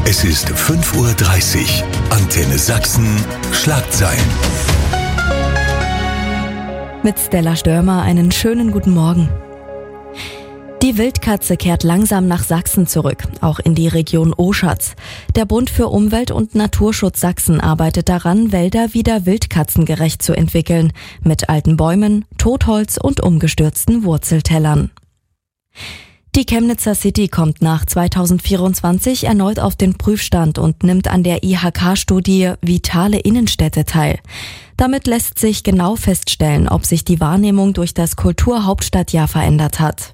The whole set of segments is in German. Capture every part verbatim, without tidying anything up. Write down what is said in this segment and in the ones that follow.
Es ist fünf Uhr dreißig. Antenne Sachsen, Schlagzeilen. Mit Stella Störmer einen schönen guten Morgen. Die Wildkatze kehrt langsam nach Sachsen zurück, auch in die Region Oschatz. Der Bund für Umwelt und Naturschutz Sachsen arbeitet daran, Wälder wieder wildkatzengerecht zu entwickeln, mit alten Bäumen, Totholz und umgestürzten Wurzeltellern. Die Chemnitzer City kommt nach zweitausendvierundzwanzig erneut auf den Prüfstand und nimmt an der I H K-Studie Vitale Innenstädte teil. Damit lässt sich genau feststellen, ob sich die Wahrnehmung durch das Kulturhauptstadtjahr verändert hat.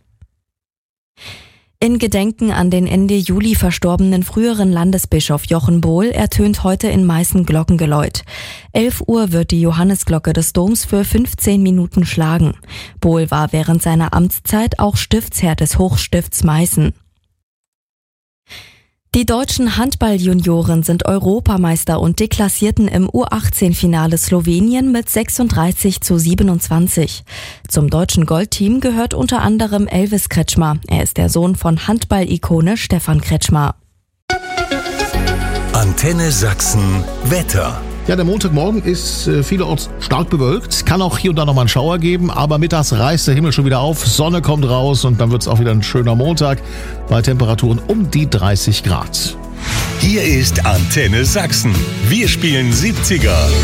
In Gedenken an den Ende Juli verstorbenen früheren Landesbischof Jochen Bohl ertönt heute in Meißen Glockengeläut. elf Uhr wird die Johannesglocke des Doms für fünfzehn Minuten schlagen. Bohl war während seiner Amtszeit auch Stiftsherr des Hochstifts Meißen. Die deutschen Handball-Junioren sind Europameister und deklassierten im U achtzehn Finale Slowenien mit sechsunddreißig zu siebenundzwanzig. Zum deutschen Goldteam gehört unter anderem Elvis Kretschmer. Er ist der Sohn von Handball-Ikone Stefan Kretschmer. Antenne Sachsen Wetter. Ja, der Montagmorgen ist äh, vielerorts stark bewölkt. Kann auch hier und da nochmal einen Schauer geben, aber mittags reißt der Himmel schon wieder auf, Sonne kommt raus und dann wird es auch wieder ein schöner Montag bei Temperaturen um die dreißig Grad. Hier ist Antenne Sachsen. Wir spielen siebziger.